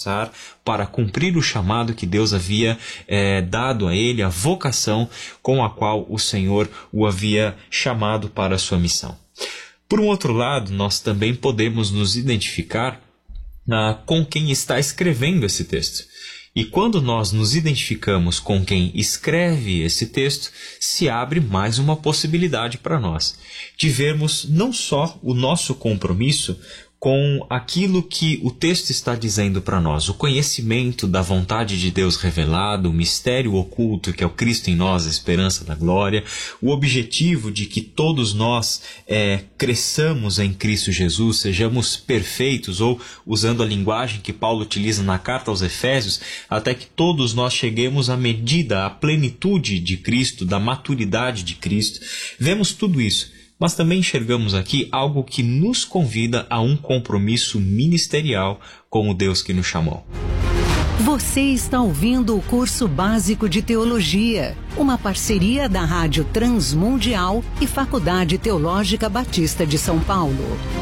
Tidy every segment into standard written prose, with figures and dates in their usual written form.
esforçar para cumprir o chamado que Deus havia dado a ele, a vocação com a qual o Senhor o havia chamado para a sua missão. Por um outro lado, nós também podemos nos identificar com quem está escrevendo esse texto. E quando nós nos identificamos com quem escreve esse texto, se abre mais uma possibilidade para nós, de vermos não só o nosso compromisso com aquilo que o texto está dizendo para nós, o conhecimento da vontade de Deus revelado, o mistério oculto que é o Cristo em nós, a esperança da glória, o objetivo de que todos nós cresçamos em Cristo Jesus, sejamos perfeitos, ou usando a linguagem que Paulo utiliza na carta aos Efésios, até que todos nós cheguemos à medida, à plenitude de Cristo, da maturidade de Cristo. Vemos tudo isso. Mas também enxergamos aqui algo que nos convida a um compromisso ministerial com o Deus que nos chamou. Você está ouvindo o curso básico de teologia, uma parceria da Rádio Transmundial e Faculdade Teológica Batista de São Paulo.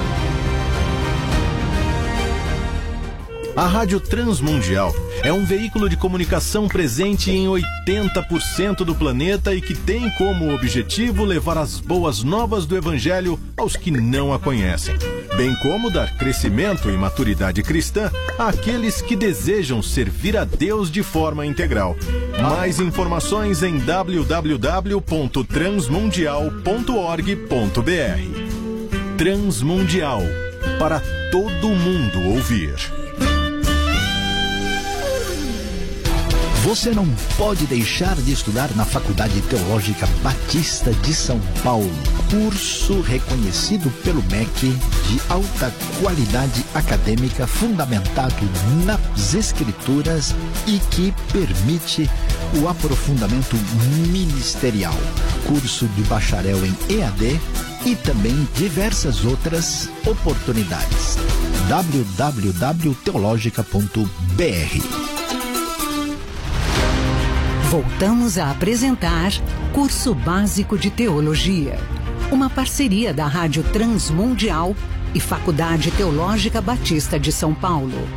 A Rádio Transmundial é um veículo de comunicação presente em 80% do planeta e que tem como objetivo levar as boas novas do Evangelho aos que não a conhecem, bem como dar crescimento e maturidade cristã àqueles que desejam servir a Deus de forma integral. Mais informações em www.transmundial.org.br. Transmundial, para todo mundo ouvir. Você não pode deixar de estudar na Faculdade Teológica Batista de São Paulo. Curso reconhecido pelo MEC de alta qualidade acadêmica fundamentado nas Escrituras e que permite o aprofundamento ministerial. Curso de bacharel em EAD e também diversas outras oportunidades. www.teologica.br. Voltamos a apresentar Curso Básico de Teologia, uma parceria da Rádio Transmundial e Faculdade Teológica Batista de São Paulo.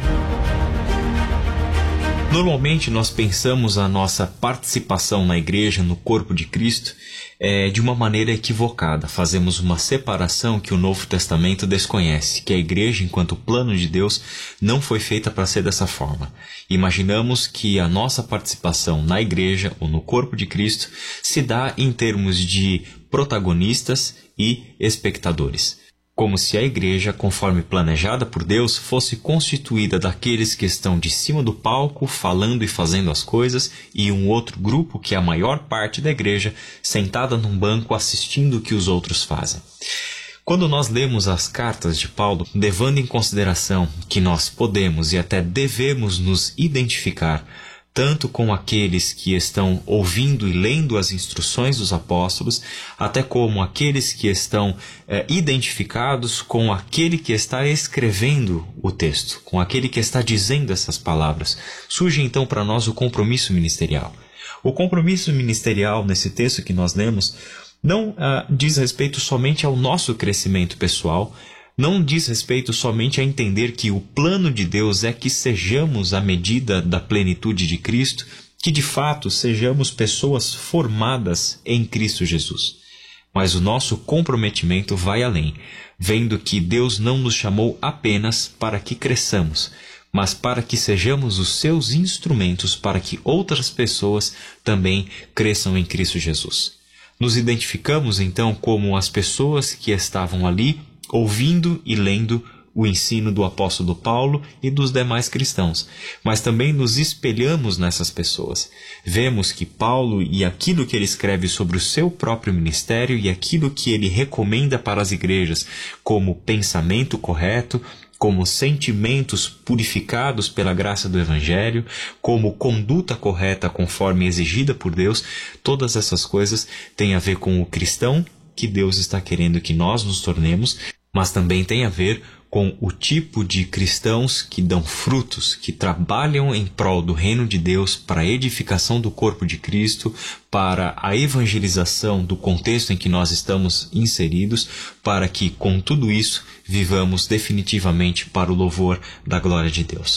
Normalmente nós pensamos a nossa participação na igreja, no corpo de Cristo, de uma maneira equivocada. Fazemos uma separação que o Novo Testamento desconhece, que a igreja, enquanto plano de Deus, não foi feita para ser dessa forma. Imaginamos que a nossa participação na igreja ou no corpo de Cristo se dá em termos de protagonistas e espectadores. Como se a igreja, conforme planejada por Deus, fosse constituída daqueles que estão de cima do palco, falando e fazendo as coisas, e um outro grupo, que é a maior parte da igreja, sentada num banco assistindo o que os outros fazem. Quando nós lemos as cartas de Paulo, levando em consideração que nós podemos e até devemos nos identificar tanto com aqueles que estão ouvindo e lendo as instruções dos apóstolos, até como aqueles que estão identificados com aquele que está escrevendo o texto, com aquele que está dizendo essas palavras. Surge então para nós o compromisso ministerial. O compromisso ministerial nesse texto que nós lemos não diz respeito somente ao nosso crescimento pessoal, não diz respeito somente a entender que o plano de Deus é que sejamos à medida da plenitude de Cristo, que de fato sejamos pessoas formadas em Cristo Jesus. Mas o nosso comprometimento vai além, vendo que Deus não nos chamou apenas para que cresçamos, mas para que sejamos os seus instrumentos para que outras pessoas também cresçam em Cristo Jesus. Nos identificamos então como as pessoas que estavam ali ouvindo e lendo o ensino do apóstolo Paulo e dos demais cristãos, mas também nos espelhamos nessas pessoas. Vemos que Paulo e aquilo que ele escreve sobre o seu próprio ministério e aquilo que ele recomenda para as igrejas como pensamento correto, como sentimentos purificados pela graça do Evangelho, como conduta correta conforme exigida por Deus, todas essas coisas têm a ver com o cristão que Deus está querendo que nós nos tornemos, mas também tem a ver com o tipo de cristãos que dão frutos, que trabalham em prol do reino de Deus, para a edificação do corpo de Cristo, para a evangelização do contexto em que nós estamos inseridos, para que, com tudo isso, vivamos definitivamente para o louvor da glória de Deus.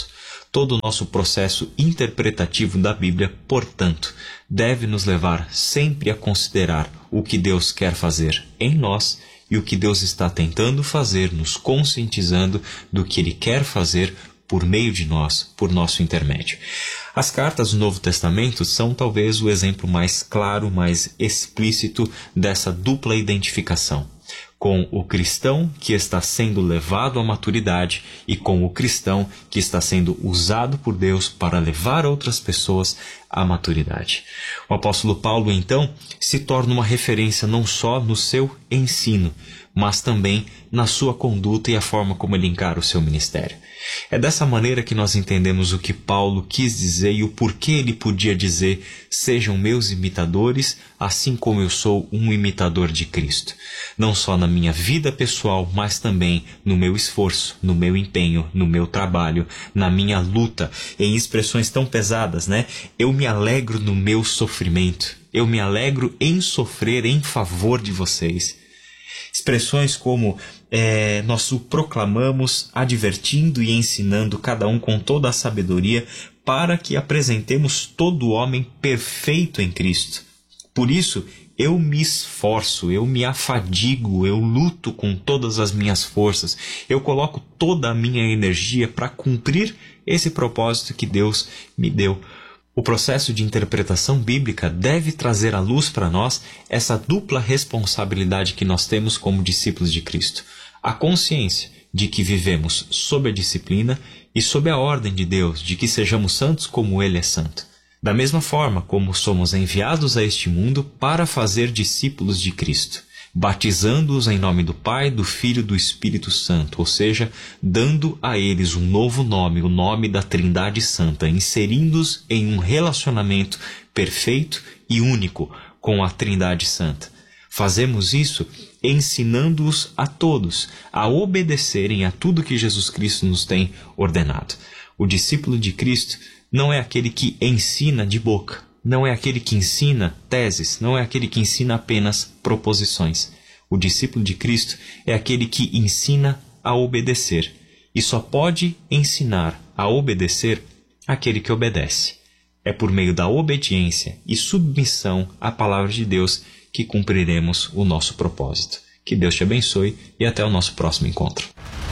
Todo o nosso processo interpretativo da Bíblia, portanto, deve nos levar sempre a considerar o que Deus quer fazer em nós e o que Deus está tentando fazer, nos conscientizando do que Ele quer fazer por meio de nós, por nosso intermédio. As cartas do Novo Testamento são talvez o exemplo mais claro, mais explícito dessa dupla identificação, com o cristão que está sendo levado à maturidade e com o cristão que está sendo usado por Deus para levar outras pessoas à maturidade. O apóstolo Paulo, então, se torna uma referência não só no seu ensino, mas também na sua conduta e a forma como ele encara o seu ministério. É dessa maneira que nós entendemos o que Paulo quis dizer e o porquê ele podia dizer: sejam meus imitadores, assim como eu sou um imitador de Cristo. Não só na minha vida pessoal, mas também no meu esforço, no meu empenho, no meu trabalho, na minha luta, em expressões tão pesadas, né? Eu me alegro no meu sofrimento, eu me alegro em sofrer em favor de vocês. Expressões como nós o proclamamos, advertindo e ensinando cada um com toda a sabedoria, para que apresentemos todo homem perfeito em Cristo. Por isso, eu me esforço, eu me afadigo, eu luto com todas as minhas forças, eu coloco toda a minha energia para cumprir esse propósito que Deus me deu. O processo de interpretação bíblica deve trazer à luz para nós essa dupla responsabilidade que nós temos como discípulos de Cristo. A consciência de que vivemos sob a disciplina e sob a ordem de Deus, de que sejamos santos como Ele é santo. Da mesma forma como somos enviados a este mundo para fazer discípulos de Cristo, batizando-os em nome do Pai, do Filho e do Espírito Santo, ou seja, dando a eles um novo nome, o nome da Trindade Santa, inserindo-os em um relacionamento perfeito e único com a Trindade Santa. Fazemos isso ensinando-os a todos a obedecerem a tudo que Jesus Cristo nos tem ordenado. O discípulo de Cristo não é aquele que ensina de boca, não é aquele que ensina teses, não é aquele que ensina apenas proposições. O discípulo de Cristo é aquele que ensina a obedecer. E só pode ensinar a obedecer aquele que obedece. É por meio da obediência e submissão à palavra de Deus que cumpriremos o nosso propósito. Que Deus te abençoe e até o nosso próximo encontro.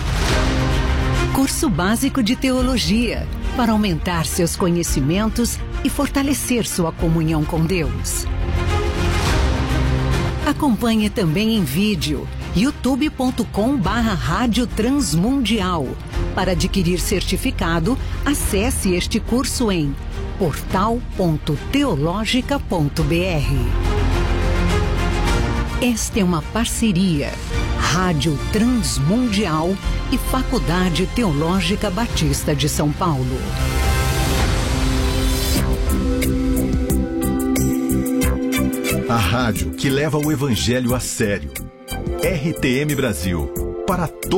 Curso Básico de Teologia, para aumentar seus conhecimentos e fortalecer sua comunhão com Deus. Acompanhe também em vídeo, youtube.com/Rádio Transmundial. Para adquirir certificado, acesse este curso em portal.teologica.br. Esta é uma parceria Rádio Transmundial e Faculdade Teológica Batista de São Paulo. A rádio que leva o evangelho a sério. RTM Brasil, para todos.